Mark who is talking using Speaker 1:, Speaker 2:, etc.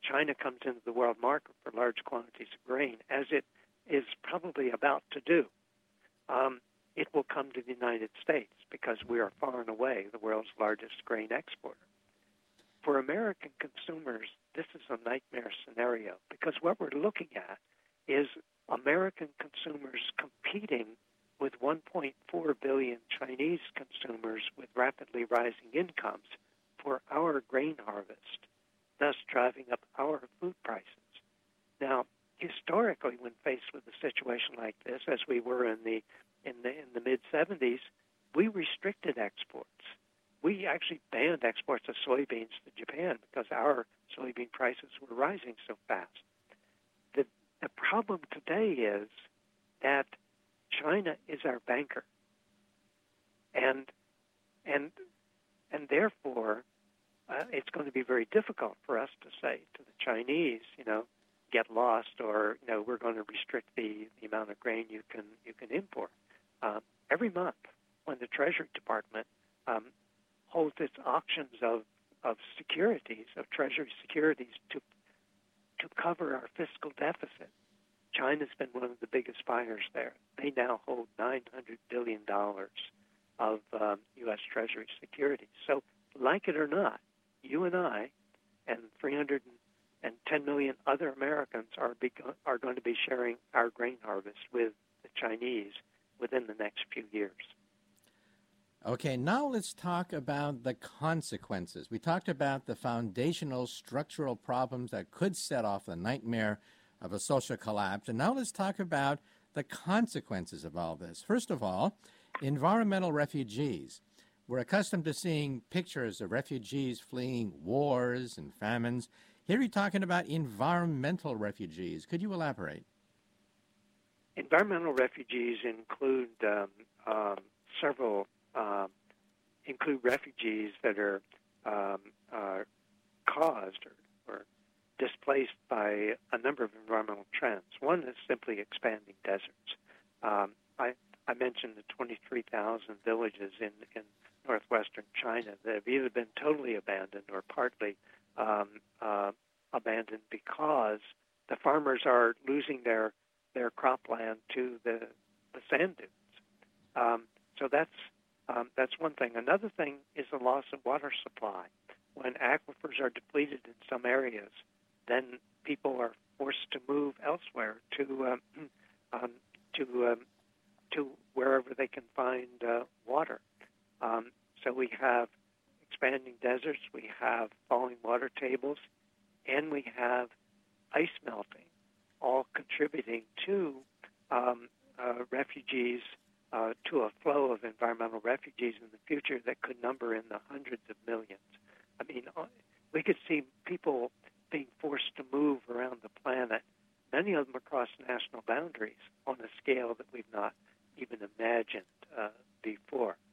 Speaker 1: China comes into the world market for large quantities of grain, as it is probably about to do, it will come to the United States because we are far and away the world's largest grain exporter. For American consumers, this is a nightmare scenario because what we're looking at is American consumers competing with 1.4 billion Chinese consumers with rapidly rising incomes for our grain harvest, thus driving up our food prices. Now, historically, when faced with a situation like this, as we were in the mid-'70s, we restricted exports. We actually banned exports of soybeans to Japan because our soybean prices were rising so fast. The problem today is that China is our banker, and therefore it's going to be very difficult for us to say to the Chinese, get lost, or we're going to restrict the amount of grain you can import. Every month, when the Treasury Department holds its auctions of securities, of Treasury securities to cover our fiscal deficit, China's been one of the biggest buyers there. They now hold $900 billion of U.S. Treasury securities. So, like it or not, you and I and 310 million other Americans are going to be sharing our grain harvest with the Chinese within the next few years.
Speaker 2: Okay, now let's talk about the consequences. We talked about the foundational structural problems that could set off the nightmare of a social collapse. And now let's talk about the consequences of all this. First of all, environmental refugees. We're accustomed to seeing pictures of refugees fleeing wars and famines. Here you're talking about environmental refugees. Could you elaborate?
Speaker 1: Environmental refugees include include refugees that are caused or displaced by a number of environmental trends. One is simply expanding deserts. I mentioned the 23,000 villages in northwestern China that have either been totally abandoned or partly abandoned because the farmers are losing their cropland to the sand dunes. So that's one thing. Another thing is the loss of water supply. When aquifers are depleted in some areas, then people are forced to move elsewhere to wherever they can find water. So we have expanding deserts, we have falling water tables, and we have ice melting, all contributing to refugees, to a flow of environmental refugees in the future that could number in the hundreds of millions. I mean, we could see people being forced to move around the planet, many of them across national boundaries, on a scale that we've not even imagined before.